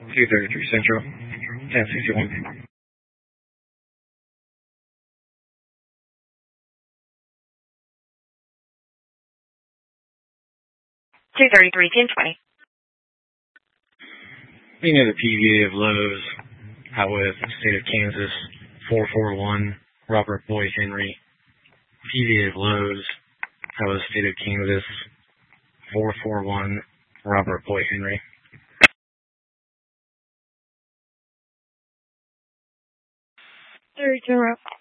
233 Central, 1061. 233, 1020. Being at the PVA of Lowe's, out with State of Kansas, 441, Robert Boyd Henry. PVA of Lowe's, out with State of Kansas, 441, Robert Boyd Henry. 30.